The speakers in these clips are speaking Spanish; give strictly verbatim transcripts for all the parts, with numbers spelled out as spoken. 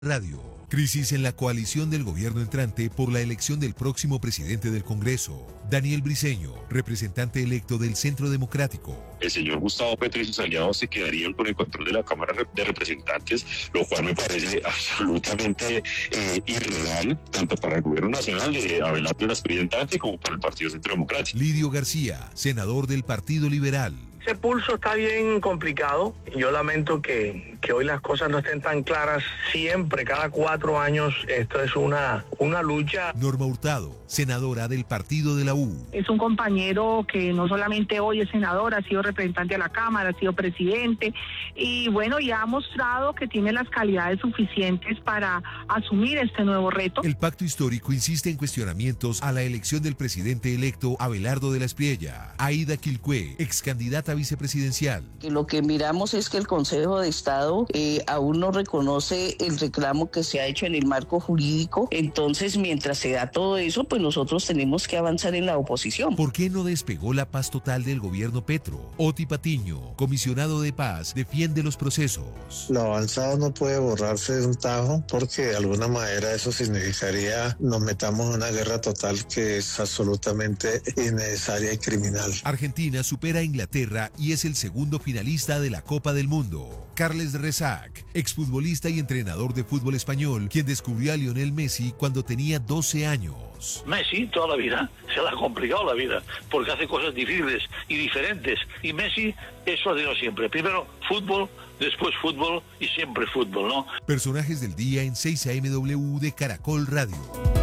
Radio. Crisis en la coalición del gobierno entrante por la elección del próximo presidente del Congreso. Daniel Briceño, representante electo del Centro Democrático. El señor Gustavo Petro y sus aliados se quedarían con el control de la Cámara de Representantes, lo cual me parece absolutamente eh, irreal, tanto para el gobierno nacional de Abelardo Lasprilla entrante como para el Partido Centro Democrático. Lidio García, senador del Partido Liberal. Ese pulso está bien complicado. Yo lamento que, que hoy las cosas no estén tan claras. Siempre, cada cuatro años, esto es una, una lucha. Norma Hurtado, senadora del Partido de la U. Es un compañero que no solamente hoy es senador, ha sido representante de la Cámara, ha sido presidente y bueno, ya ha mostrado que tiene las calidades suficientes para asumir este nuevo reto. El pacto histórico insiste en cuestionamientos a la elección del presidente electo Abelardo de Lasprilla. Aida Quilcue, ex candidata vicepresidencial. Lo que miramos es que el Consejo de Estado eh, aún no reconoce el reclamo que se ha hecho en el marco jurídico, entonces mientras se da todo eso, pues nosotros tenemos que avanzar en la oposición. ¿Por qué no despegó la paz total del gobierno Petro? Oti Patiño, comisionado de paz, defiende los procesos. Lo avanzado no puede borrarse de un tajo porque de alguna manera eso significaría nos metamos en una guerra total que es absolutamente innecesaria y criminal. Argentina supera a Inglaterra y es el segundo finalista de la Copa del Mundo. Carles Rezac, exfutbolista y entrenador de fútbol español, quien descubrió a Lionel Messi cuando tenía doce años. Messi toda la vida se le ha complicado la vida porque hace cosas difíciles y diferentes, y Messi eso ha tenido siempre. Primero fútbol, después fútbol y siempre fútbol, ¿no? Personajes del día en seis A M W de Caracol Radio.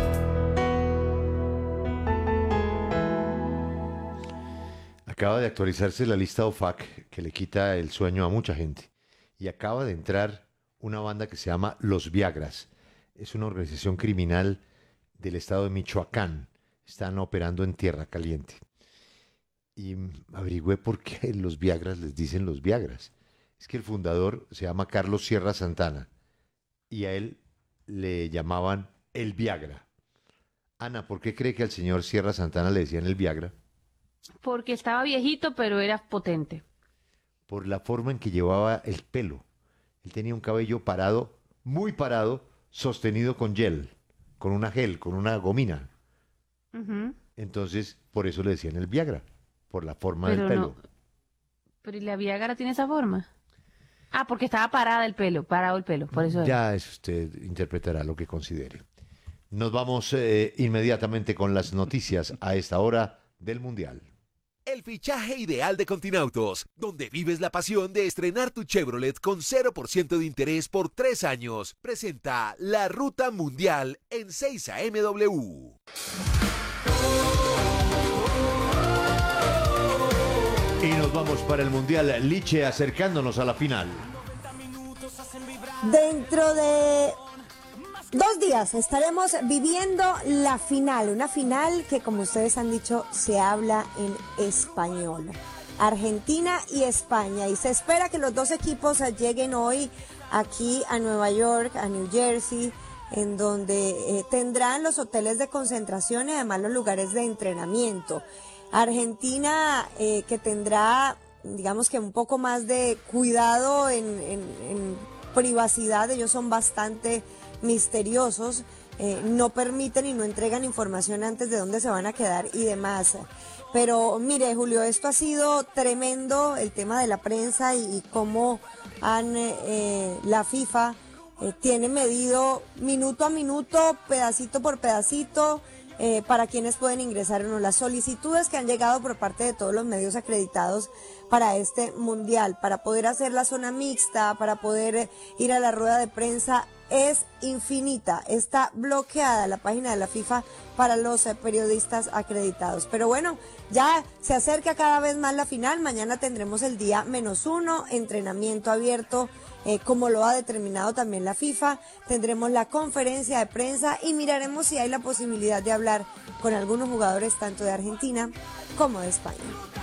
Acaba de actualizarse la lista O F A C que le quita el sueño a mucha gente. Y acaba de entrar una banda que se llama Los Viagras. Es una organización criminal del estado de Michoacán. Están operando en Tierra Caliente. Y averigüé por qué los Viagras les dicen los Viagras. Es que el fundador se llama Carlos Sierra Santana. Y a él le llamaban el Viagra. Ana, ¿por qué cree que al señor Sierra Santana le decían el Viagra? Porque estaba viejito, pero era potente. Por la forma en que llevaba el pelo. Él tenía un cabello parado, muy parado, sostenido con gel, con una gel, con una gomina. Uh-huh. Entonces, por eso le decían el Viagra, por la forma pero del pelo. No. Pero ¿y la Viagra tiene esa forma? Ah, porque estaba parada el pelo, parado el pelo, por eso ya era. Es usted interpretará lo que considere. Nos vamos eh, inmediatamente con las noticias a esta hora del Mundial. El fichaje ideal de Continautos, donde vives la pasión de estrenar tu Chevrolet con cero por ciento de interés por tres años. Presenta la Ruta Mundial en seis A M W. Y nos vamos para el Mundial, Liche, acercándonos a la final. Dentro de dos días estaremos viviendo la final, una final que, como ustedes han dicho, se habla en español. Argentina y España, y se espera que los dos equipos lleguen hoy aquí a Nueva York, a New Jersey, en donde eh, tendrán los hoteles de concentración y además los lugares de entrenamiento. Argentina eh, que tendrá, digamos que un poco más de cuidado en, en, en privacidad, ellos son bastante misteriosos, eh, no permiten y no entregan información antes de dónde se van a quedar y demás. Pero mire, Julio, esto ha sido tremendo, el tema de la prensa y, y cómo han eh, la FIFA eh, tiene medido minuto a minuto, pedacito por pedacito, eh, para quienes pueden ingresar o no. Las solicitudes que han llegado por parte de todos los medios acreditados para este mundial, para poder hacer la zona mixta, para poder ir a la rueda de prensa, es infinita. Está bloqueada la página de la FIFA para los eh, periodistas acreditados. Pero bueno, ya se acerca cada vez más la final. Mañana tendremos el día menos uno, entrenamiento abierto, eh, como lo ha determinado también la FIFA. Tendremos la conferencia de prensa y miraremos si hay la posibilidad de hablar con algunos jugadores tanto de Argentina como de España.